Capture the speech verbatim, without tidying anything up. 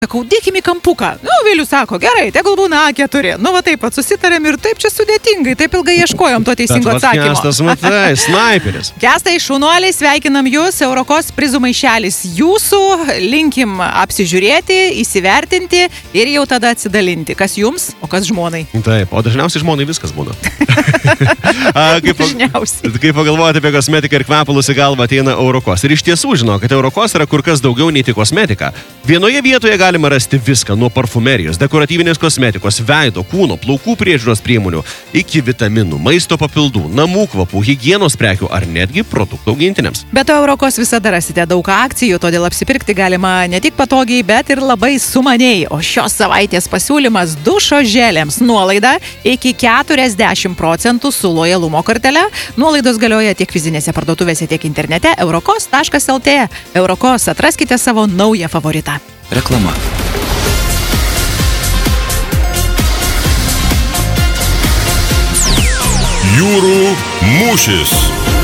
Sakau, dėkim į kampuką. Nu, Vilius sako, gerai, tegul būna A keturi. Nu, va taip pat susitarėm ir taip čia sudėtingai, taip ilgai ieškojom to teisingo atsakymo. Kestas, matai, snaiperis. Kestai, šunuoliai, sveikinam jūs, Eurokos prizų maišelis jūsų, linkim apsižiūrėti, įsivertinti ir jau tada atsidalinti. Kas jums, o kas žmonai. Taip, o dažniausiai žmonai viskas būna. A, kaip, dažniausiai. Kaip pagalvojate apie kosmetiką ir kvepalus į galvą ateina Eurokos. Ir iš tiesų žinau, kad Eurokos yra kur kas daugiau nei tik kosmetika. Vienoje vietoje galima rasti viską nuo parfumerijos, dekoratyvinės kosmetikos, veido, kūno, plaukų priežiūros priemonių, iki vitaminų, maisto papildų, namų kvapų, higienos prekių ar netgi produktų augintiniams. Be to, Eurokos visada rasite daug akcijų, todėl apsipirkti galima ne tik patogiai, bet ir labai sumaniai. O šios savaitės pasiūlymas dušo želėms nuolaida iki keturiasdešimt procentų su lojalumo kortele. Nuolaidos galioja tiek fizinėse parduotuvėse, tiek internete eurokos taškas lt. Eurokos, atraskite savo naują favoritą. Reklama. Jūrų mūšis.